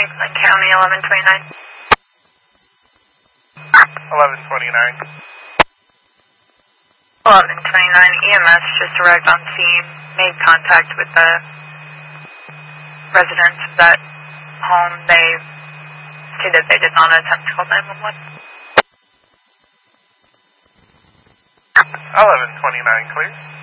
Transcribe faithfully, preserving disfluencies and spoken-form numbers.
Franklin County, eleven twenty-nine. eleven twenty-nine. eleven twenty-nine, E M S just arrived on scene, made contact with the residents of that home. They stated they did not attempt to call nine one one. eleven twenty-nine, clear.